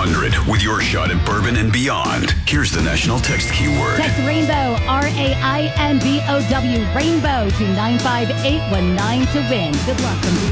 100 with your shot at bourbon and beyond. Here's the national text keyword. Text Rainbow, RAINBOW, Rainbow to 95819 to win. Good luck from